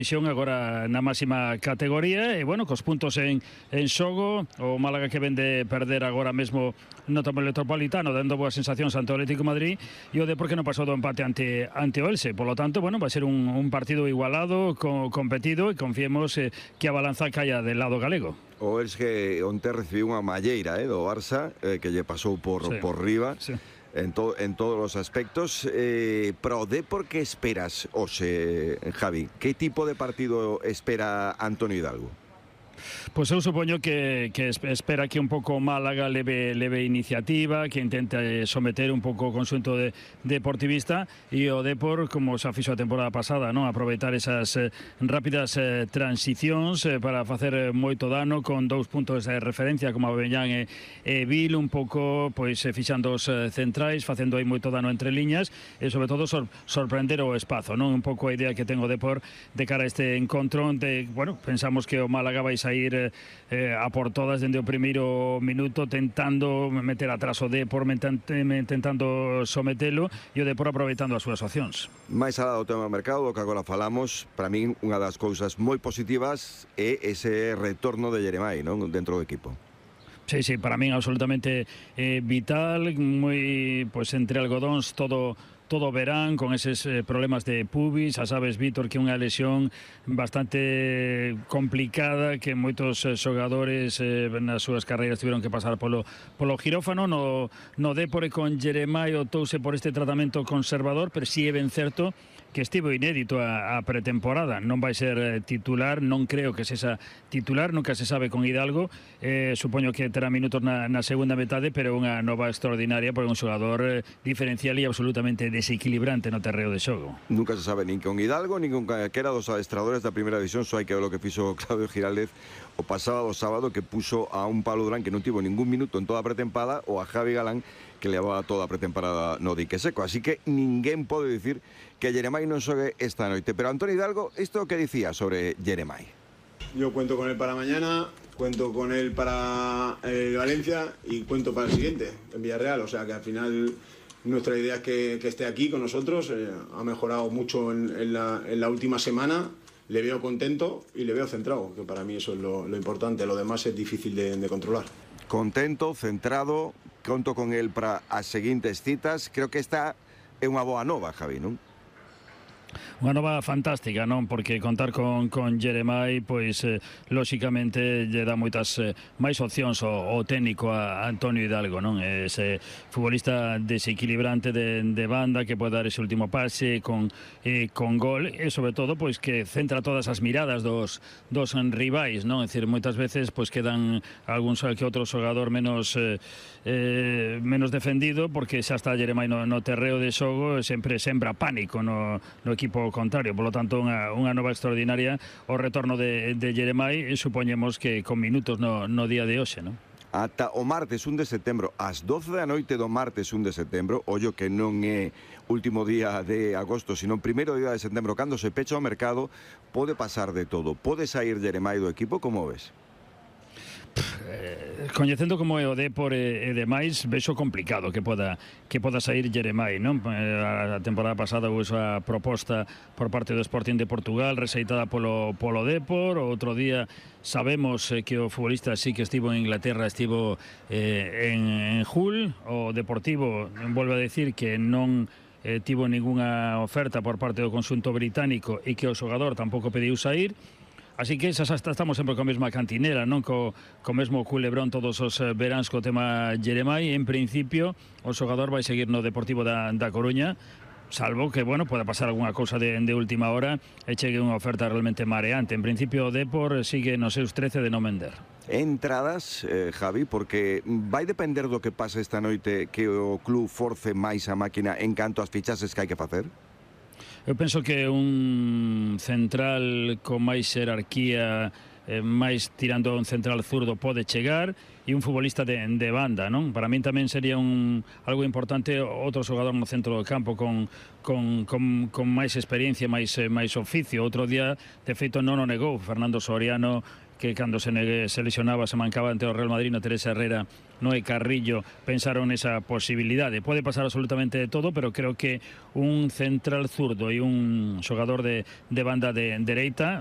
agora na máxima categoría e, bueno, cos puntos en xogo, o Málaga que ven de perder agora mesmo no Metropolitano, dando boas sensacións ante o Atlético de Madrid, e o Depor que non pasou do empate ante o Elche. Por lo tanto, bueno, vai ser un partido igualado, competido, e confiemos que a balanza caia del lado galego. O Elche onte recibiu unha malleira do Barça que lle pasou por riba. Sí. En todos los aspectos, pero ¿por qué esperas, Javi? ¿Qué tipo de partido espera Antonio Hidalgo? Pois eu supoño que espera que un pouco Málaga leve iniciativa, que intente someter un pouco o conxunto deportivista, e o Depor, como xa fixo a temporada pasada, non, aproveitar esas rápidas transicións para facer moito dano con 2 puntos de referencia como Abellán e Vil, un pouco pois fixando os centrais, facendo aí moito dano entre liñas e sobre todo sorprender o espazo, non? Un pouco a idea que ten o Depor de cara a este encontro, onde, bueno, pensamos que o Málaga vai sair a por todas dende o primeiro minuto, tentando meter atrás o Depor, tentando sometelo, e o Depor aproveitando as súas opcións. Mais alá do tema do mercado, do que agora falamos, para min unha das cousas moi positivas é ese retorno de Jeremai, non, dentro do equipo. Sí, para min absolutamente vital, moi, pois, entre algodóns todo verán, con eses problemas de pubis. A sabes, Vítor, que unha lesión bastante complicada, que moitos xogadores nas súas carreiras tiveron que pasar polo quirófano. No Depor con Jeremai optouse por este tratamento conservador, pero si é ben certo que estivo inédito a pretemporada. Non vai ser titular, non creo que sexa titular, nunca se sabe con Hidalgo. Supoño que terá minutos na segunda metade, pero unha nova extraordinaria, porque un xogador diferencial e absolutamente desequilibrante no terreo de xogo. Nunca se sabe nin con Hidalgo, nin con calquera dos adestradores da primeira división. Só hai que ver o que fixo Claudio Giraldez o pasado sábado, que puso a un Pablo Durán que non tivo ningún minuto en toda a pretempada, ou a Javi Galán, que levaba toda a pretemporada no dique seco. Así que ninguén pode dicir que Jeremai non xogue esta noite. Pero Antonio Hidalgo, isto que dicía sobre Jeremai? Yo cuento con él para mañana, cuento con él para Valencia y cuento para el siguiente, en Villarreal. O sea que al final nuestra idea es que esté aquí con nosotros. Ha mejorado mucho en la última semana. Le veo contento y le veo centrado, que para mí eso es lo importante. Lo demás es difícil de controlar. Contento, centrado, conto con él para as seguintes citas. Creo que esta é unha boa nova, Javi, non? Unha nova fantástica, non? Porque contar con Jeremai, pois, lóxicamente, lle dá moitas máis opcións ao técnico a Antonio Hidalgo, non? Ese futbolista desequilibrante de banda que pode dar ese último pase con gol, e sobre todo, pois, que centra todas as miradas dos rivais, non? É dicir, moitas veces, pois, quedan algúns que outro xogador menos defendido, porque xa está Jeremai no terreo de xogo, sempre sembra pánico no equipo contrario. Por lo tanto, unha nova extraordinaria o retorno de Jeremai, e supoñemos que con minutos no día de hoxe, non? Ata o martes 1 de setembro, ás 12 da noite do martes 1 de setembro, ollo que non é último día de agosto, sino primeiro día de setembro, cando se pecha o mercado, pode pasar de todo. Pode sair Jeremai do equipo, como ves? Coñecendo como é o Depor e demais, vexo complicado que poda sair Jeremai, non? A temporada pasada houve esa proposta por parte do Sporting de Portugal, rexeitada polo Depor. O outro día sabemos que o futbolista sí que estivo en Inglaterra, estivo en Hull. O Deportivo volve a decir que non tivo ningunha oferta por parte do conxunto británico e que o xogador tampouco pediu sair. Así que estamos sempre con a mesma cantinera, non? Co mesmo culebrón todos os veráns co tema Jeremai. En principio, o xogador vai seguir no Deportivo da Coruña, salvo que, bueno, poda pasar algunha cousa de última hora e chegue unha oferta realmente mareante. En principio, o Depor sigue nos seus 13 de non vender. Entradas, Javi, porque vai depender do que pase esta noite que o club force máis a máquina en canto ás fichases que hai que facer? Eu penso que un central con máis xerarquía, máis tirando un central zurdo, pode chegar, e un futbolista de banda, ¿no? Para mí también sería algo importante otro xogador no centro do campo con máis experiencia, máis oficio. Outro día, de feito, non o negou Fernando Soriano, que cando se lesionaba, se mancaba ante o Real Madrid, no Teresa Herrera, Noé Carrillo, pensaron esa posibilidade. Pode pasar absolutamente de todo, pero creo que un central zurdo e un xogador de banda de dereita